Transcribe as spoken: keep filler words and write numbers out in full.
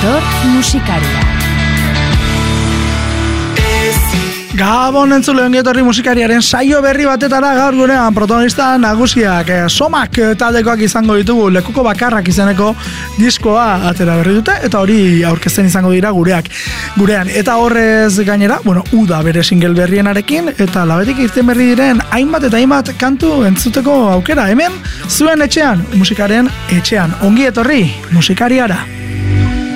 etor musikaria. Gabon entzule ongi etorri musikariaren saio berri batetara gaur gurean protagonista nagusiak eh, Somak taldekoak izango ditugu, lekuko bakarrak izeneko diskoa atera berri dute eta hori aurkezten izango dira gureak gurean eta horrez gainera, bueno, uda bere single berrienarekin eta labetik irten berri diren hainbat eta hainbat kantu entzuteko aukera hemen zuen etxean, musikaren etxean. Ongi etorri musikariara.